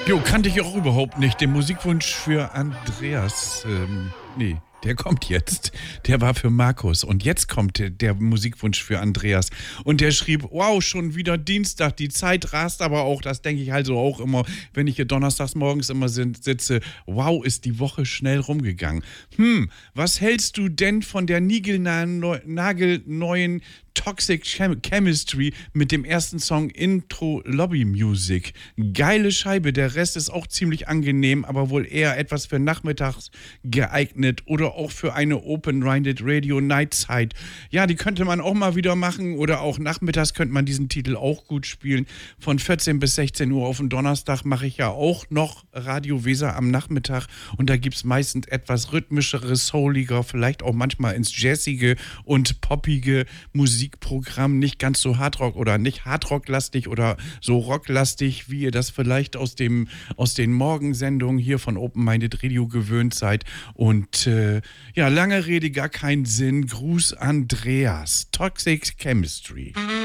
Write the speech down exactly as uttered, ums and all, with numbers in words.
Jo, kannte ich auch überhaupt nicht. Den Musikwunsch für Andreas, ähm, nee, der kommt jetzt. Der war für Markus. Und jetzt kommt der, der Musikwunsch für Andreas. Und der schrieb, wow, schon wieder Dienstag. Die Zeit rast aber auch. Das denke ich also auch immer, wenn ich hier donnerstags morgens immer sitze. Wow, ist die Woche schnell rumgegangen. Hm, was hältst du denn von der nagelneuen Toxic Chemistry mit dem ersten Song Intro Lobby Music? Geile Scheibe, der Rest ist auch ziemlich angenehm, aber wohl eher etwas für nachmittags geeignet oder auch für eine Open-Minded Radio Nightzeit. Ja, die könnte man auch mal wieder machen oder auch nachmittags könnte man diesen Titel auch gut spielen. Von vierzehn bis sechzehn Uhr auf den Donnerstag mache ich ja auch noch Radio Weser am Nachmittag und da gibt es meistens etwas rhythmischere, souliger, vielleicht auch manchmal ins Jazzige und poppige Musikprogramm, nicht ganz so Hardrock oder nicht Hardrock-lastig oder so rocklastig, wie ihr das vielleicht aus dem aus den Morgensendungen hier von Open Minded Radio gewöhnt seid. Und äh, ja, lange Rede, gar keinen Sinn. Gruß Andreas. Toxic Chemistry.